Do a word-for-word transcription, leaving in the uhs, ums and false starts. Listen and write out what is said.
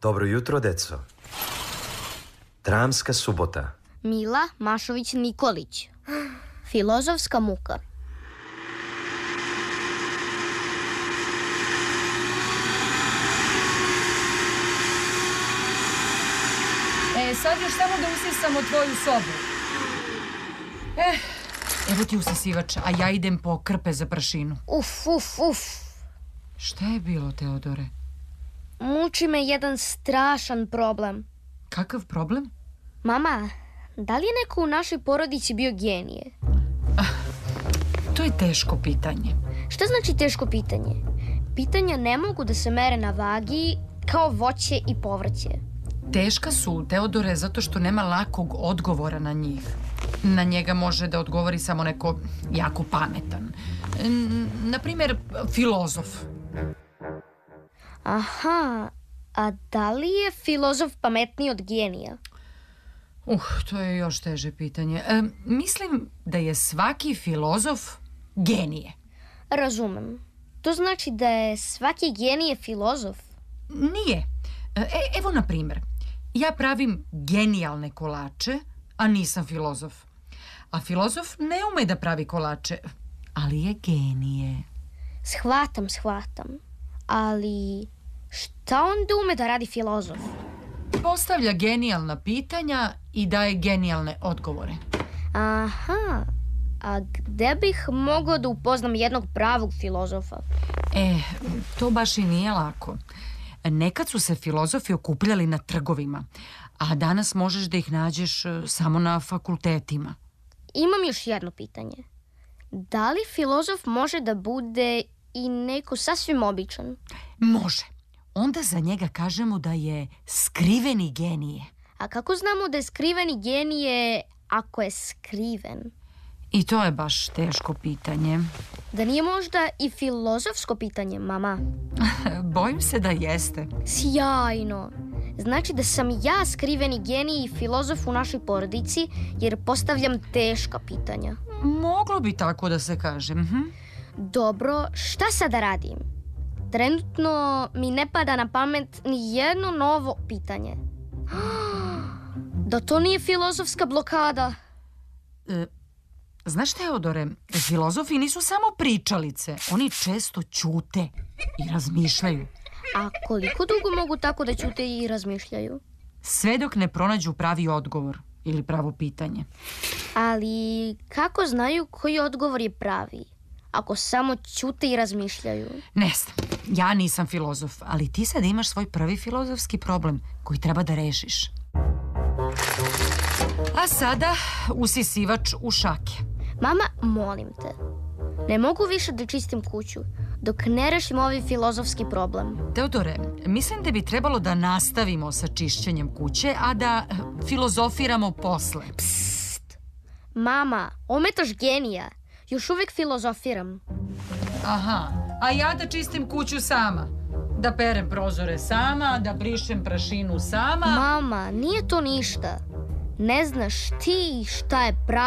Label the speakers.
Speaker 1: Dobro jutro, deco. Dramska subota.
Speaker 2: Mila Mašović-Nikolić. Filozofska muka.
Speaker 3: E, sad još samo da usisamo tvoju sobu. Eh, evo ti usisivač, a ja idem po krpe za prašinu.
Speaker 2: Uf, uf, uf.
Speaker 3: Šta je bilo, Teodore?
Speaker 2: Muči me jedan strašan problem.
Speaker 3: Kakav problem?
Speaker 2: Mama, da li je neko u našoj porodici bio genije?
Speaker 3: To je teško pitanje.
Speaker 2: Šta znači teško pitanje? Pitanja ne mogu da se mere na vagi kao voće i povrće.
Speaker 3: Teška su, Teodore, zato što nema lakog odgovora na njih. Na njega može da odgovori samo neko jako pametan. Naprimjer, filozof.
Speaker 2: Aha, a da li je filozof pametniji od genija?
Speaker 3: Uh, to je još teže pitanje. E, mislim da je svaki filozof genije.
Speaker 2: Razumem. To znači da je svaki genije filozof?
Speaker 3: Nije. E, evo, na primjer, ja pravim genijalne kolače, a nisam filozof. A filozof ne ume da pravi kolače, ali je genije.
Speaker 2: Shvatam, shvatam. Ali šta onda ume da radi filozof?
Speaker 3: Postavlja genijalna pitanja i daje genijalne odgovore.
Speaker 2: Aha, a gde bih mogao da upoznam jednog pravog filozofa?
Speaker 3: E, to baš i nije lako. Nekad su se filozofi okupljali na trgovima, a danas možeš da ih nađeš samo na fakultetima.
Speaker 2: Imam još jedno pitanje. Da li filozof može da bude i neko sasvim običan?
Speaker 3: Može. Onda za njega kažemo da je skriveni genije.
Speaker 2: A kako znamo da je skriveni genije ako je skriven?
Speaker 3: I to je baš teško pitanje.
Speaker 2: Da nije možda i filozofsko pitanje, mama?
Speaker 3: Bojim se da jeste.
Speaker 2: Sjajno. Znači da sam ja skriveni genij i filozof u našoj porodici jer postavljam teška pitanja.
Speaker 3: Moglo bi tako da se kaže. Mhm.
Speaker 2: Dobro, šta sad da radim? Trenutno mi ne pada na pamet ni jedno novo pitanje. Da to nije filozofska blokada?
Speaker 3: E, znaš, Teodore, filozofi nisu samo pričalice. Oni često ćute i razmišljaju.
Speaker 2: A koliko dugo mogu tako da ćute i razmišljaju?
Speaker 3: Sve dok ne pronađu pravi odgovor ili pravo pitanje.
Speaker 2: Ali kako znaju koji odgovor je pravi? Ako samo ćute i razmišljaju?
Speaker 3: Ne znam, ja nisam filozof, ali ti sad imaš svoj prvi filozofski problem koji treba da rešiš. A sada usisivač u šake.
Speaker 2: Mama, molim te, ne mogu više da čistim kuću dok ne rešim ovaj filozofski problem.
Speaker 3: Teodore, mislim da bi trebalo da nastavimo sa čišćenjem kuće, a da filozofiramo posle.
Speaker 2: Psst! Mama, ometaš genija. Još uvijek filozofiram.
Speaker 3: Aha, a ja da čistim kuću sama. Da perem prozore sama, da brišem prašinu sama.
Speaker 2: Mama, nije to ništa. Ne znaš ti šta je pravo.